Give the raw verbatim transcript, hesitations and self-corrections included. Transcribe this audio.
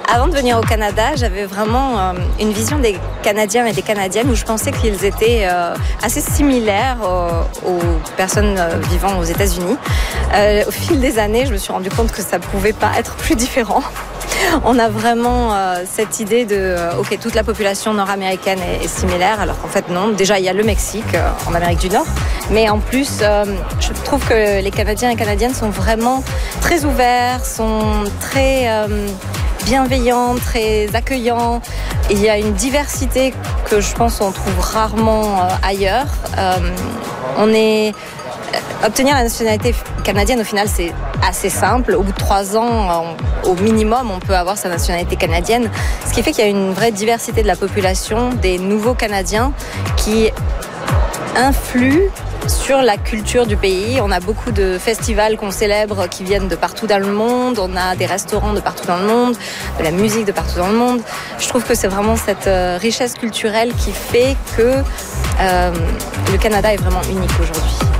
Avant de venir au Canada, j'avais vraiment euh, une vision des Canadiens et des Canadiennes où je pensais qu'ils étaient euh, assez similaires aux, aux personnes euh, vivant aux États-Unis. Euh, au fil des années, je me suis rendu compte que ça ne pouvait pas être plus différent. On a vraiment euh, cette idée de euh, ok, toute la population nord-américaine est, est similaire, alors qu'en fait non. Déjà, il y a le Mexique euh, en Amérique du Nord, mais en plus, euh, je trouve que les Canadiens et Canadiennes sont vraiment très ouverts, sont très euh, bienveillants, très accueillants. Il y a une diversité que je pense on trouve rarement euh, ailleurs. Euh, on est Obtenir la nationalité canadienne, au final, c'est assez simple. Au bout de trois ans, on, au minimum, on peut avoir sa nationalité canadienne. Ce qui fait qu'il y a une vraie diversité de la population, des nouveaux Canadiens qui influent sur la culture du pays. On a beaucoup de festivals qu'on célèbre qui viennent de partout dans le monde. On a des restaurants de partout dans le monde, de la musique de partout dans le monde. Je trouve que c'est vraiment cette euh, richesse culturelle qui fait que euh, le Canada est vraiment unique aujourd'hui.